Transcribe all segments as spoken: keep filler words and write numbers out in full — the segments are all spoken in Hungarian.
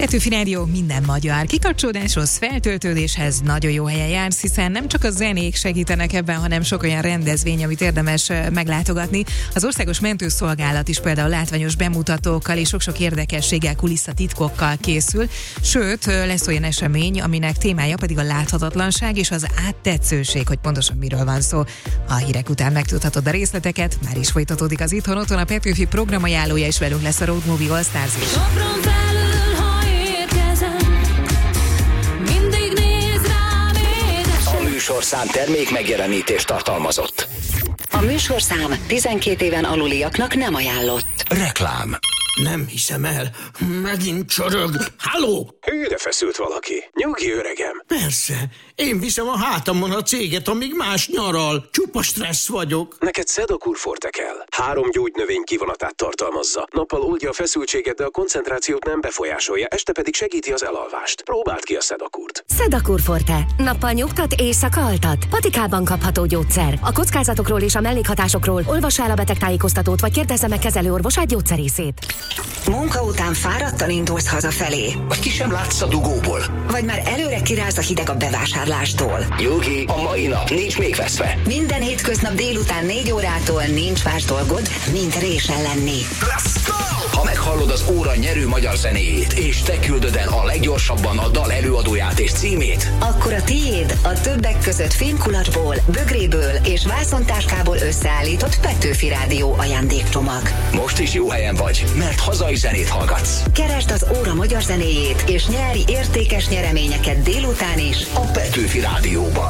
Petőfi Rádió minden magyar kikapcsolódáshoz, feltöltődéshez nagyon jó helyen jársz, hiszen nem csak a zenék segítenek ebben, hanem sok olyan rendezvény, amit érdemes meglátogatni. Az Országos Mentőszolgálat is például látványos bemutatókkal és sok-sok érdekességgel, kulisszatitkokkal készül, sőt, lesz olyan esemény, aminek témája pedig a láthatatlanság és az áttetszőség, hogy pontosan miről van szó. A hírek után megtudhatod a részleteket, már is folytatódik az Itthon Otthon, a Petőfi programajánlója, és velünk lesz a Road Movie All Stars is. A műsorszám termék megjelenítést tartalmazott. A műsorszám tizenkét éven aluliaknak nem ajánlott. Reklám. Nem hiszem el. Megint csorog. Halló? Hűre feszült valaki. Nyugi, öregem. Persze. Én viszem a hátamon a céget, amíg más nyaral. Csupa stressz vagyok. Neked Szedakúr Forte kell. Három gyógynövény kivonatát tartalmazza. Nappal oldja a feszültséget, de a koncentrációt nem befolyásolja, este pedig segíti az elalvást. Próbáld ki a Szedakúrt. Szedakúr Forte. Nappal nyugtat, éjszaka altat. Patikában kapható gyógyszer. A kockázatokról és a mellékhatásokról olvassa el a betegtájékoztatót, vagy kérdezze meg kezelőorvosát, gyógyszerészét. Munka után fáradtan indulsz hazafelé. Vagy ki sem látsz a dugóból. Vagy már előre kiráz a hideg a bevásárlástól. Nyugi, a mai nap nincs még veszve. Minden hétköznap délután négy órától nincs más dolgod, mint résen lenni. Ha meghallod az óra nyerő magyar zenéjét, és te küldöd el a leggyorsabban a dal előadóját és címét, akkor a tiéd a többek között fémkulacsból, bögréből és vászontáskából összeállított Petőfi Rádió ajándékcsomag. Most is jó helyen vagy, mert hazai zenét hallgatsz. Keresd az óra magyar zenéjét, és nyeri értékes nyereményeket délután is a Petőfi Rádióban.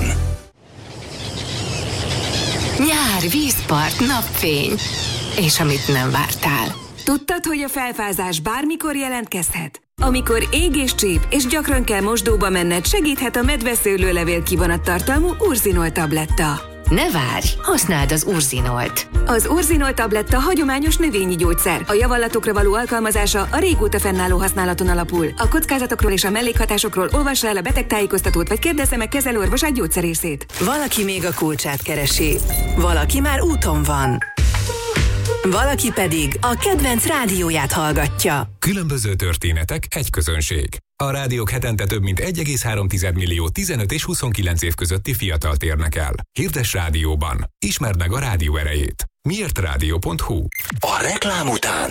Nyár, vízpart, napfény. És amit nem vártál. Tudtad, hogy a felfázás bármikor jelentkezhet? Amikor ég és csíp, és gyakran kell mosdóba menned, segíthet a medveszőlőlevél kivonattartalmú Urzinol tabletta. Ne várj, használd az Urzinolt. Az Urzinol tabletta hagyományos növényi gyógyszer. A javallatokra való alkalmazása a régóta fennálló használaton alapul. A kockázatokról és a mellékhatásokról olvassa el a betegtájékoztatót, vagy kérdezze meg kezelőorvosát, gyógyszerészét. Valaki még a kulcsát keresi. Valaki már úton van. Valaki pedig a kedvenc rádióját hallgatja. Különböző történetek, egy közönség. A rádiók hetente több mint egy egész három millió tizenöt és huszonkilenc év közötti fiatalt érnek el. Hirdess rádióban. Ismerd meg a rádió erejét. miért rádió pont hu. A reklám után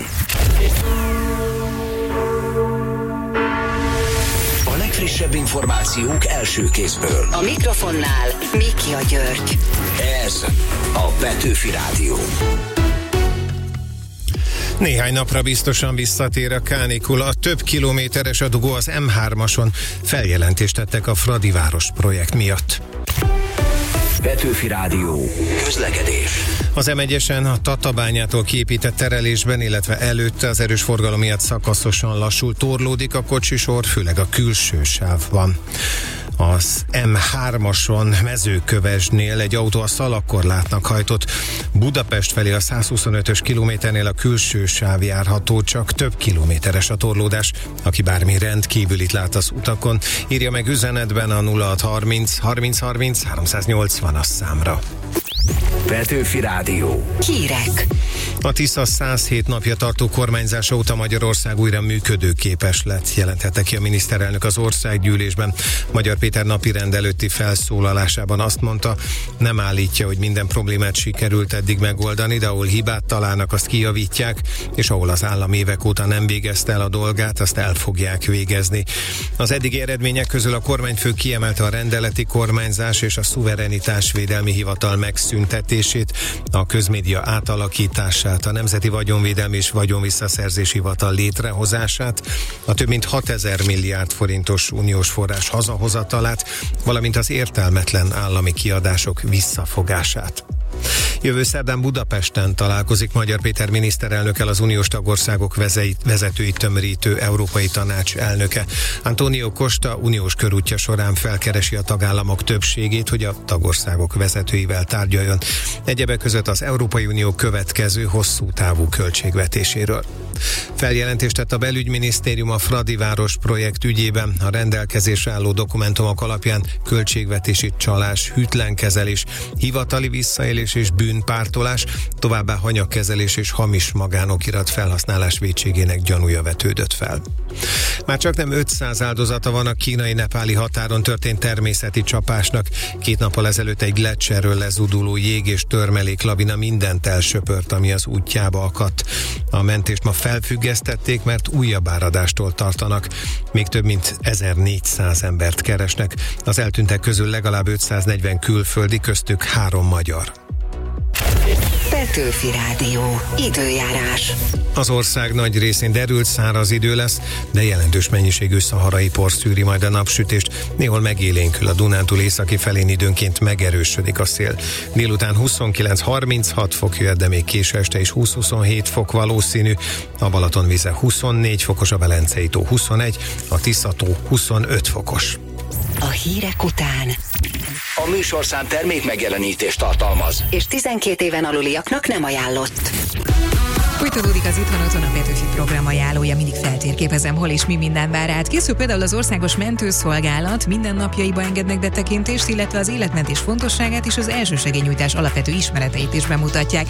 a legfrissebb információk első kézből. A mikrofonnál Miki György. Ez a Petőfi Rádió. Néhány napra biztosan visszatér a kánikula. A több kilométeres a dugó az em hármason. Feljelentést tettek a Fradiváros projekt miatt. Petőfi Rádió. Közlekedés. Az em egyesen a Tatabányától kiépített terelésben, illetve előtte az erős forgalom miatt szakaszosan lassul, torlódik a kocsisor, főleg a külső sávban. Az em hármason Mezőkövesdnél egy autó a szalagkorlátnak hajtott. Budapest felé a százhuszonötös kilométernél a külső sáv járható, csak több kilométeres a torlódás. Aki bármi rendkívülit lát az utakon, írja meg üzenetben a nulla hat harminc harminc harminc háromszáznyolcvanas számra. Petőfi Rádió. Hírek. A Tisza százhét napja tartó kormányzása óta Magyarország újra működőképes lett, jelentette ki a miniszterelnök az országgyűlésben. Magyar Péter napirend előtti felszólalásában azt mondta, nem állítja, hogy minden problémát sikerült eddig megoldani, de ahol hibát találnak, azt kijavítják, és ahol az állam évek óta nem végezte el a dolgát, azt el fogják végezni. Az eddigi eredmények közül a kormányfő kiemelte a rendeleti kormányzás és a szuverenitásvédelmi hivatal megszüntetését, a közmédia átalakítását, a Nemzeti Vagyonvédelmi és Vagyonvisszaszerzési Hivatal létrehozását, a több mint hatezer milliárd forintos uniós forrás hazahozatalát, valamint az értelmetlen állami kiadások visszafogását. Jövő szerdán Budapesten találkozik Magyar Péter miniszterelnökkel az uniós tagországok vezetőit tömörítő Európai Tanács elnöke. Antonio Costa uniós körútja során felkeresi a tagállamok többségét, hogy a tagországok vezetőivel tárgyaljon. Egyebek között az Európai Unió következő hosszú távú költségvetéséről. Feljelentést tett a belügyminisztérium a Fradiváros projekt ügyében. A rendelkezésre álló dokumentumok alapján költségvetési csalás, hűtlen kezelés, hivatali visszaélés bűnözés és bűnpártolás, továbbá hanyagkezelés és hamis magánokirat felhasználás vétségének gyanúja vetődött fel. Már csak nem ötszáz áldozata van a kínai-nepáli határon történt természeti csapásnak. Két nappal ezelőtt egy gleccserről lezuduló jég és törmelék lavina mindent elsöpört, ami az útjába akadt. A mentést ma felfüggesztették, mert újabb áradástól tartanak. Még több mint ezernégyszáz embert keresnek. Az eltűntek közül legalább ötszáznegyven külföldi, köztük három magyar. Petőfi Rádió. Időjárás. Az ország nagy részén derült, száraz idő lesz, de jelentős mennyiségű szaharai por szűri majd a napsütést. Néhol megélénkül, a Dunántúl északi felén időnként megerősödik a szél. Délután huszonkilenc-harminchat fok jöhet, de még késő este is húsz-huszonhét fok valószínű. A Balatonvize huszonnégy fokos, a Velencei tó huszonegy, a Tisza-tó huszonöt fokos. A hírek után A műsorszám termék megjelenítést tartalmaz, és tizenkét éven aluliaknak nem ajánlott. Folytatódik az Itthon Otthon, a Petőfi program ajánlója, mindig feltérképezem, hol és mi minden vár át. Készül például az Országos Mentőszolgálat, mindennapjaiba engednek betekintést, illetve az életmentés fontosságát és az elsősegélynyújtás alapvető ismereteit is bemutatják.